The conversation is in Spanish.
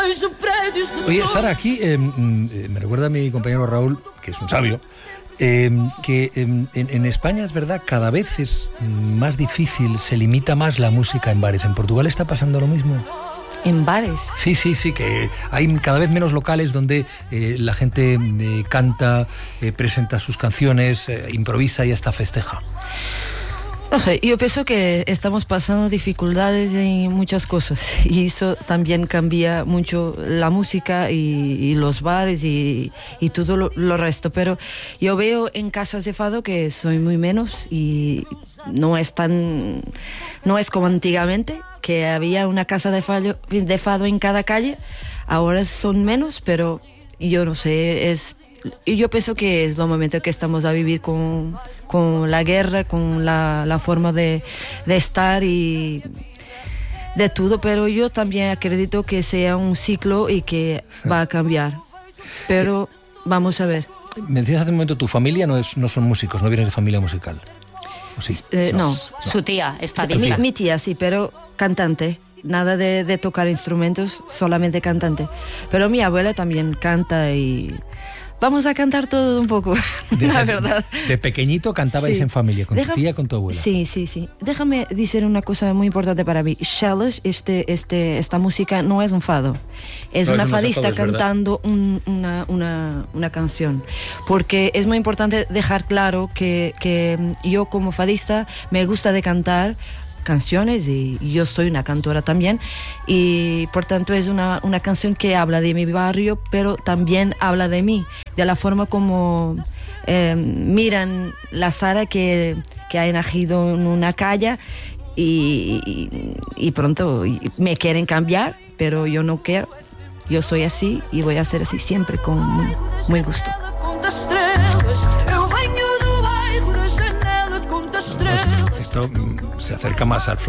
Oye, Sara, aquí me recuerda a mi compañero Raúl, que es un sabio, que en España es verdad, cada vez es más difícil, se limita más la música en bares. ¿En Portugal está pasando lo mismo? ¿En bares? Sí, que hay cada vez menos locales donde la gente canta, presenta sus canciones, improvisa y hasta festeja. No sé, yo pienso que estamos pasando dificultades en muchas cosas y eso también cambia mucho la música y los bares y todo lo resto, pero yo veo en casas de fado que soy muy menos y no es como antiguamente, que había una casa de fado en cada calle. Ahora son menos, pero yo no sé, y yo pienso que es lo momento que estamos a vivir con la guerra, con la forma de estar y de todo, pero yo también acredito que sea un ciclo y que va a cambiar, pero vamos a ver. Me decías hace un momento, tu familia no son músicos, no vienes de familia musical. ¿O sí? No. Su tía es fadista. Mi tía sí, pero cantante. Nada de tocar instrumentos, solamente cantante. Pero mi abuela también canta y vamos a cantar todo un poco, la verdad. De pequeñito cantabais en familia, con tu tía, con tu abuela. Sí. Déjame decir una cosa muy importante para mí. Shellish, esta música no es un fado. Es una fadista cantando una canción. Porque es muy importante dejar claro que yo como fadista me gusta de cantar canciones y yo soy una cantora también y por tanto es una canción que habla de mi barrio pero también habla de mí, de la forma como miran la Sara que ha nacido en una calle y pronto me quieren cambiar, pero yo no quiero, yo soy así y voy a ser así siempre con muy gusto. Esto se acerca más al